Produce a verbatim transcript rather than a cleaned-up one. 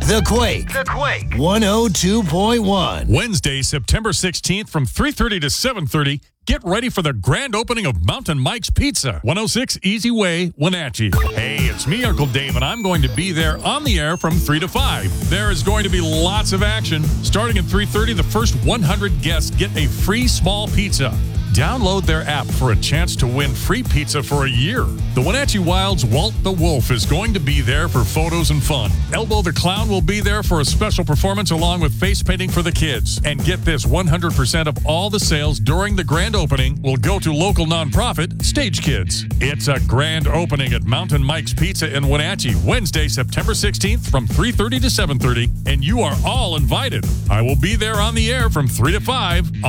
The Quake. The Quake. one oh two point one. Wednesday, September sixteenth from three thirty to seven thirty. Get ready for the grand opening of Mountain Mike's Pizza, one oh six Easy Way, Wenatchee. Hey, it's me, Uncle Dave, and I'm going to be there on the air from three to five. There is going to be lots of action. Starting at three thirty, the first one hundred guests get a free small pizza. Download their app for a chance to win free pizza for a year. The Wenatchee Wild's Walt the Wolf is going to be there for photos and fun. Elbow the Clown will be there for a special performance along with face painting for the kids. And get this, one hundred percent of all the sales during the grand opening will go to local nonprofit Stage Kids. It's a grand opening at Mountain Mike's Pizza in Wenatchee, Wednesday, September sixteenth from three thirty to seven thirty, and you are all invited. I will be there on the air from three to five.